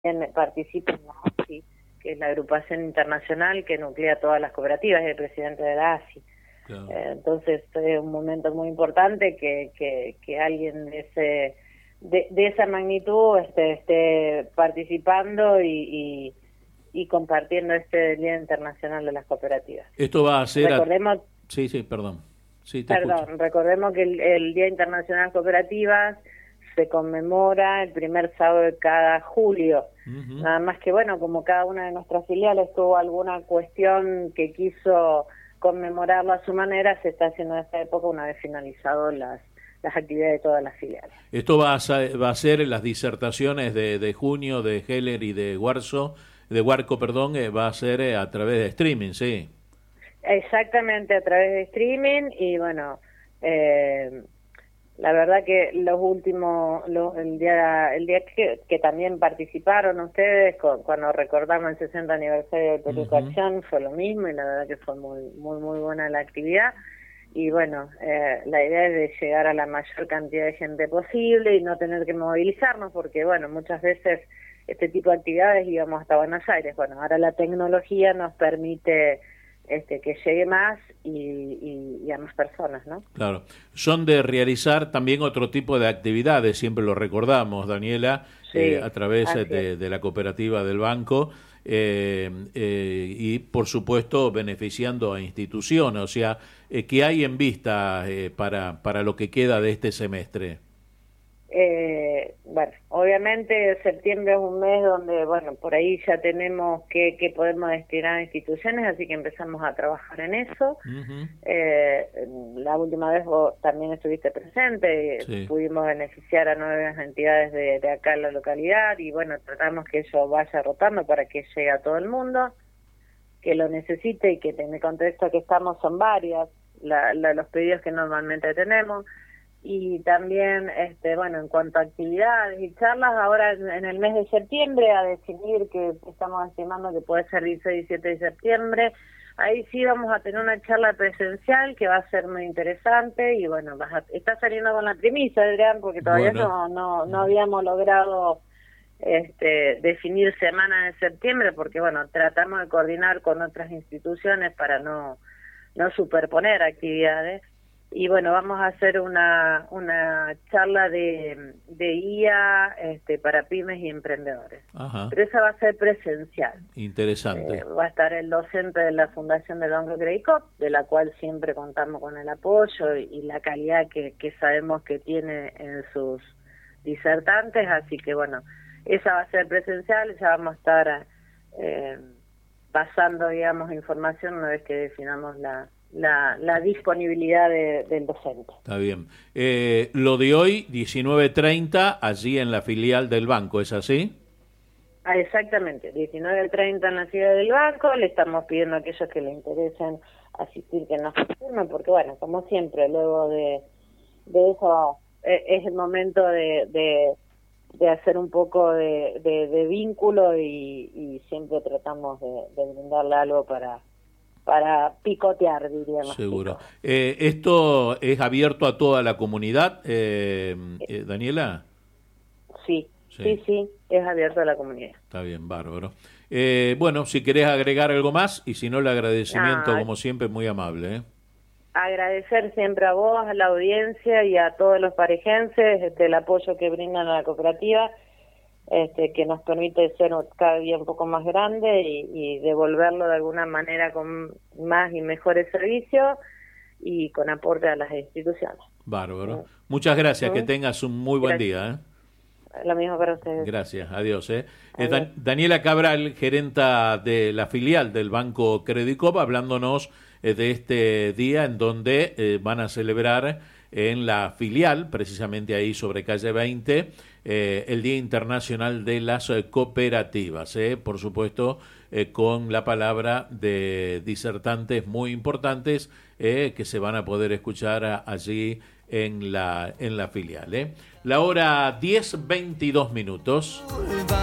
participa en la ASI, que es la agrupación internacional que nuclea todas las cooperativas, es el presidente de la ASI. Claro. Entonces es un momento muy importante que alguien de esa magnitud esté participando y compartiendo este Día Internacional de las Cooperativas. Esto va a ser... Recordemos, Sí, perdón. Sí, te escucho. Recordemos que el Día Internacional de las Cooperativas se conmemora el primer sábado de cada julio. Uh-huh. Nada más que, bueno, como cada una de nuestras filiales tuvo alguna cuestión que quiso conmemorarlo a su manera, se está haciendo en esta época una vez finalizado las actividades de todas las filiales. Esto va a ser las disertaciones de junio de Heller y de Warco, va a ser a través de streaming, ¿sí? Exactamente, a través de streaming y bueno, la verdad que los últimos, el día que también participaron ustedes cuando recordamos el 60 aniversario de Perico Acción fue lo mismo y la verdad que fue muy buena la actividad y bueno, la idea es de llegar a la mayor cantidad de gente posible y no tener que movilizarnos porque bueno, muchas veces este tipo de actividades íbamos hasta Buenos Aires, bueno, ahora la tecnología nos permite que llegue más y a más personas, ¿no? Claro. Son de realizar también otro tipo de actividades, siempre lo recordamos, Daniela, sí, a través de la cooperativa del banco y, por supuesto, beneficiando a instituciones. O sea, ¿qué hay en vista para lo que queda de este semestre? Bueno, obviamente septiembre es un mes donde, bueno, por ahí ya tenemos que podemos destinar a instituciones, así que empezamos a trabajar en eso. Uh-huh. La última vez vos también estuviste presente, sí. Pudimos beneficiar a 9 entidades de acá en la localidad y, bueno, tratamos que eso vaya rotando para que llegue a todo el mundo, que lo necesite y que en el contexto que estamos son varias los pedidos que normalmente tenemos. Y también, bueno, en cuanto a actividades y charlas, ahora en el mes de septiembre, a definir que estamos estimando que puede ser 16 y 17 de septiembre, ahí sí vamos a tener una charla presencial que va a ser muy interesante y bueno, está saliendo con la primicia, Adrián, porque todavía no habíamos logrado definir semana de septiembre, porque bueno, tratamos de coordinar con otras instituciones para no superponer actividades. Y bueno, vamos a hacer una charla de IA para pymes y emprendedores. Ajá. Pero esa va a ser presencial. Interesante. Va a estar el docente de la Fundación del Banco Credit Coop, de la cual siempre contamos con el apoyo y la calidad que sabemos que tiene en sus disertantes. Así que bueno, esa va a ser presencial, ya vamos a estar pasando, digamos, información una vez que definamos la disponibilidad del docente. Está bien. Lo de hoy, 19:30, allí en la filial del banco, ¿es así? Exactamente, 19:30 en la ciudad del banco. Le estamos pidiendo a aquellos que le interesen asistir que nos confirmen, porque bueno, como siempre, luego de eso es el momento de hacer un poco de vínculo y siempre tratamos de brindarle algo para picotear, diríamos. Seguro. ¿Esto es abierto a toda la comunidad, Daniela? Sí, es abierto a la comunidad. Está bien, bárbaro. Bueno, si querés agregar algo más, y si no, el agradecimiento, como siempre, muy amable. Agradecer siempre a vos, a la audiencia y a todos los parejenses el apoyo que brindan a la cooperativa, que nos permite ser cada día un poco más grande y devolverlo de alguna manera con más y mejores servicios y con aporte a las instituciones. Bárbaro. Muchas gracias, que tengas un muy buen día. Lo mismo para ustedes. Gracias, adiós. Daniela Cabral, gerenta de la filial del Banco Credit Coop, hablándonos de este día en donde van a celebrar en la filial, precisamente ahí sobre calle 20, el Día Internacional de las Cooperativas, por supuesto, con la palabra de disertantes muy importantes que se van a poder escuchar allí en la filial. La hora 10:22.